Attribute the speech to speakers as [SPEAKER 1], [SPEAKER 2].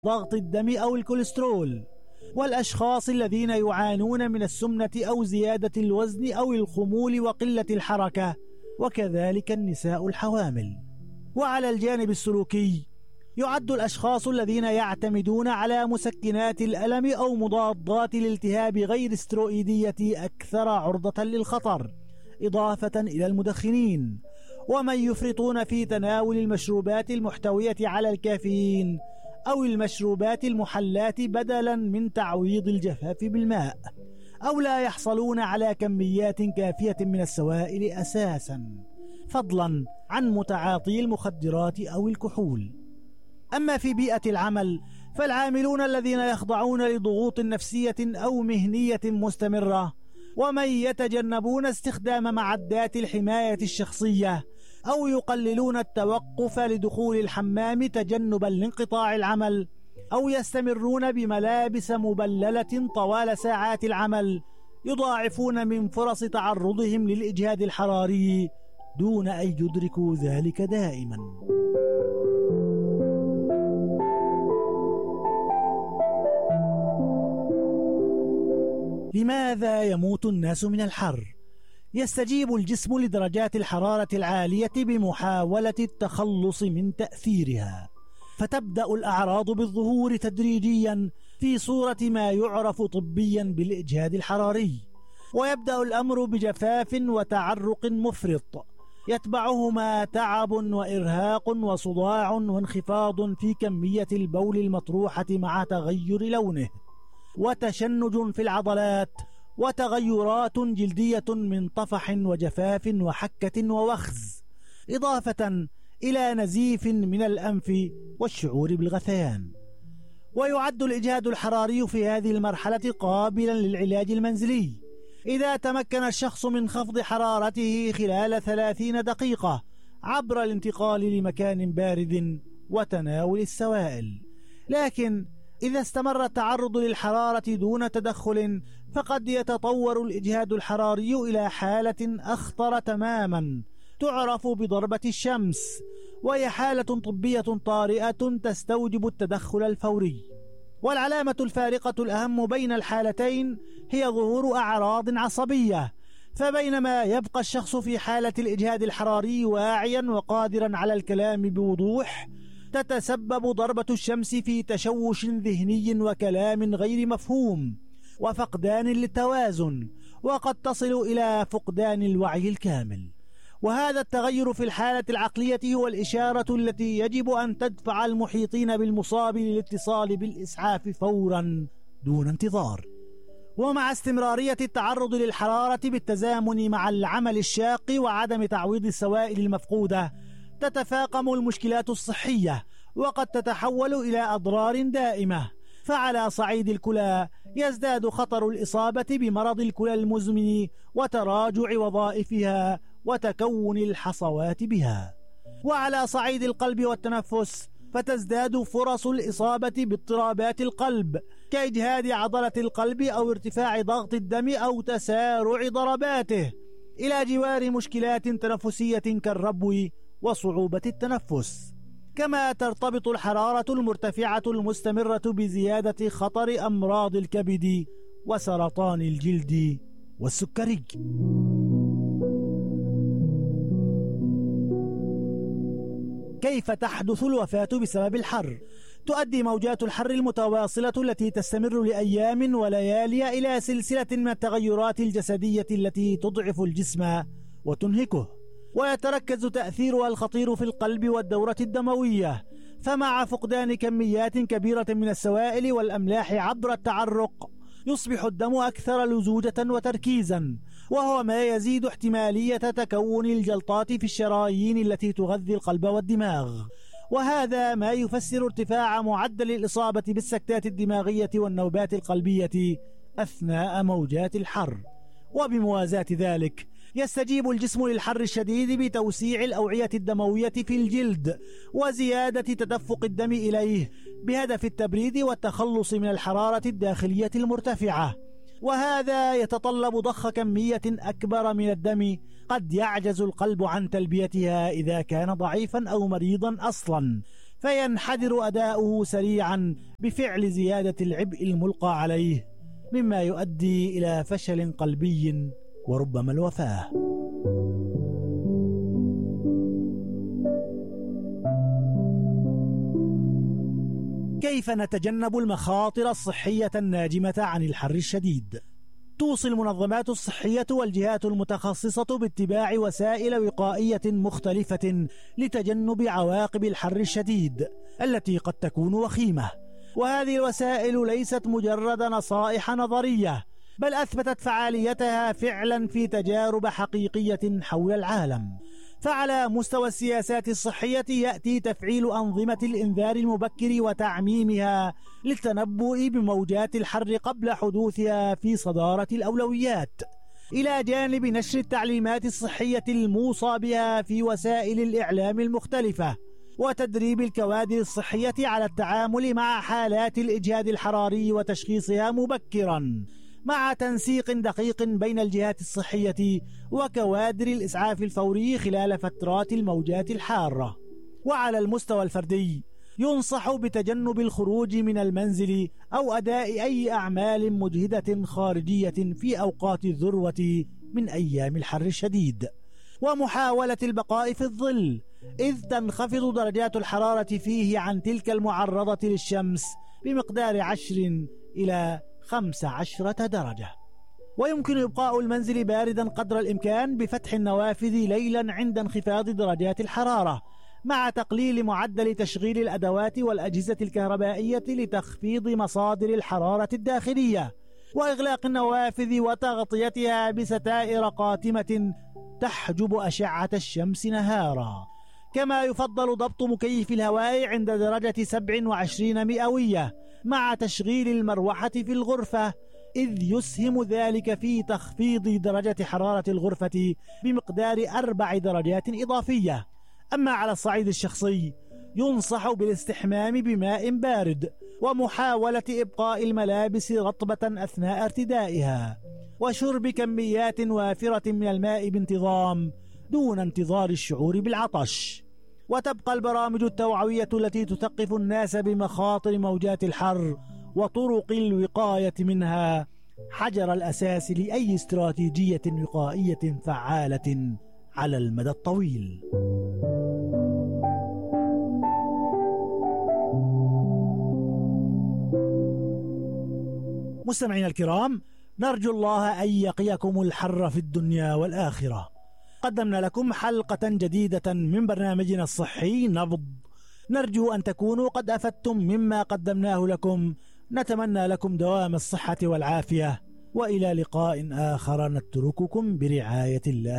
[SPEAKER 1] ضغط الدم أو الكوليسترول، والأشخاص الذين يعانون من السمنة أو زيادة الوزن أو الخمول وقلة الحركة، وكذلك النساء الحوامل. وعلى الجانب السلوكي يعد الأشخاص الذين يعتمدون على مسكنات الألم أو مضادات الالتهاب غير استروئيدية أكثر عرضة للخطر، إضافة إلى المدخنين ومن يفرطون في تناول المشروبات المحتوية على الكافيين أو المشروبات المحلاة بدلا من تعويض الجفاف بالماء، أو لا يحصلون على كميات كافية من السوائل أساسا، فضلا عن متعاطي المخدرات أو الكحول. أما في بيئة العمل فالعاملون الذين يخضعون لضغوط نفسية أو مهنية مستمرة، ومن يتجنبون استخدام معدات الحماية الشخصية أو يقللون التوقف لدخول الحمام تجنبا لانقطاع العمل، أو يستمرون بملابس مبللة طوال ساعات العمل، يضاعفون من فرص تعرضهم للإجهاد الحراري دون أن يدركوا ذلك دائما. لماذا يموت الناس من الحر؟ يستجيب الجسم لدرجات الحرارة العالية بمحاولة التخلص من تأثيرها، فتبدأ الأعراض بالظهور تدريجيا في صورة ما يعرف طبيا بالإجهاد الحراري، ويبدأ الأمر بجفاف وتعرق مفرط، يتبعهما تعب وإرهاق وصداع وانخفاض في كمية البول المطروحة مع تغير لونه، وتشنج في العضلات، وتغيرات جلدية من طفح وجفاف وحكة ووخز، إضافة إلى نزيف من الأنف والشعور بالغثيان. ويعد الإجهاد الحراري في هذه المرحلة قابلا للعلاج المنزلي إذا تمكن الشخص من خفض حرارته خلال 30 دقيقة عبر الانتقال لمكان بارد وتناول السوائل. لكن إذا استمر التعرض للحرارة دون تدخل فقد يتطور الإجهاد الحراري إلى حالة أخطر تماما تعرف بضربة الشمس، وهي حالة طبية طارئة تستوجب التدخل الفوري. والعلامة الفارقة الأهم بين الحالتين هي ظهور أعراض عصبية، فبينما يبقى الشخص في حالة الإجهاد الحراري واعيا وقادرا على الكلام بوضوح، تتسبب ضربة الشمس في تشوش ذهني وكلام غير مفهوم وفقدان للتوازن، وقد تصل إلى فقدان الوعي الكامل. وهذا التغير في الحالة العقلية هو الإشارة التي يجب أن تدفع المحيطين بالمصاب للاتصال بالإسعاف فورا دون انتظار. ومع استمرارية التعرض للحرارة بالتزامن مع العمل الشاق وعدم تعويض السوائل المفقودة، تتفاقم المشكلات الصحية وقد تتحول إلى أضرار دائمة. فعلى صعيد الكلى يزداد خطر الإصابة بمرض الكلى المزمن وتراجع وظائفها وتكون الحصوات بها. وعلى صعيد القلب والتنفس فتزداد فرص الإصابة باضطرابات القلب كإجهاد عضلة القلب أو ارتفاع ضغط الدم أو تسارع ضرباته، إلى جوار مشكلات تنفسية كالربو وصعوبة التنفس. كما ترتبط الحرارة المرتفعة المستمرة بزيادة خطر أمراض الكبد وسرطان الجلد والسكري. كيف تحدث الوفاة بسبب الحر؟ تؤدي موجات الحر المتواصلة التي تستمر لأيام وليالي إلى سلسلة من التغيرات الجسدية التي تضعف الجسم وتنهكه، ويتركز تأثيرها الخطير في القلب والدورة الدموية. فمع فقدان كميات كبيرة من السوائل والأملاح عبر التعرق يصبح الدم أكثر لزوجة وتركيزا، وهو ما يزيد احتمالية تكون الجلطات في الشرايين التي تغذي القلب والدماغ، وهذا ما يفسر ارتفاع معدل الإصابة بالسكتات الدماغية والنوبات القلبية أثناء موجات الحر. وبموازاة ذلك يستجيب الجسم للحر الشديد بتوسيع الأوعية الدموية في الجلد وزيادة تدفق الدم إليه بهدف التبريد والتخلص من الحرارة الداخلية المرتفعة، وهذا يتطلب ضخ كمية أكبر من الدم قد يعجز القلب عن تلبيتها إذا كان ضعيفا أو مريضا أصلا. فينحدر أداؤه سريعا بفعل زيادة العبء الملقى عليه، مما يؤدي إلى فشل قلبي وربما الوفاة. كيف نتجنب المخاطر الصحية الناجمة عن الحر الشديد؟ توصي المنظمات الصحية والجهات المتخصصة باتباع وسائل وقائية مختلفة لتجنب عواقب الحر الشديد التي قد تكون وخيمة، وهذه الوسائل ليست مجرد نصائح نظرية، بل أثبتت فعاليتها فعلا في تجارب حقيقية حول العالم. فعلى مستوى السياسات الصحية يأتي تفعيل أنظمة الإنذار المبكر وتعميمها للتنبؤ بموجات الحر قبل حدوثها في صدارة الأولويات، إلى جانب نشر التعليمات الصحية الموصى بها في وسائل الإعلام المختلفة، وتدريب الكوادر الصحية على التعامل مع حالات الإجهاد الحراري وتشخيصها مبكرا، مع تنسيق دقيق بين الجهات الصحية وكوادر الإسعاف الفوري خلال فترات الموجات الحارة. وعلى المستوى الفردي ينصح بتجنب الخروج من المنزل أو أداء أي أعمال مجهدة خارجية في أوقات الذروة من أيام الحر الشديد، ومحاولة البقاء في الظل، إذ تنخفض درجات الحرارة فيه عن تلك المعرضة للشمس بمقدار 10 إلى 15 درجة. ويمكن إبقاء المنزل باردا قدر الإمكان بفتح النوافذ ليلا عند انخفاض درجات الحرارة، مع تقليل معدل تشغيل الأدوات والأجهزة الكهربائية لتخفيض مصادر الحرارة الداخلية، وإغلاق النوافذ وتغطيتها بستائر قاتمة تحجب أشعة الشمس نهارا. كما يفضل ضبط مكيف الهواء عند درجة 27 مئوية مع تشغيل المروحة في الغرفة، إذ يسهم ذلك في تخفيض درجة حرارة الغرفة بمقدار 4 درجات إضافية. أما على الصعيد الشخصي ينصح بالاستحمام بماء بارد، ومحاولة إبقاء الملابس رطبة أثناء ارتدائها، وشرب كميات وافرة من الماء بانتظام دون انتظار الشعور بالعطش. وتبقى البرامج التوعوية التي تثقف الناس بمخاطر موجات الحر وطرق الوقاية منها حجر الأساس لأي استراتيجية وقائية فعالة على المدى الطويل. مستمعينا الكرام، نرجو الله أن يقيكم الحر في الدنيا والآخرة. قدمنا لكم حلقة جديدة من برنامجنا الصحي نبض، نرجو أن تكونوا قد أفدتم مما قدمناه لكم. نتمنى لكم دوام الصحة والعافية، وإلى لقاء آخر نترككم برعاية الله.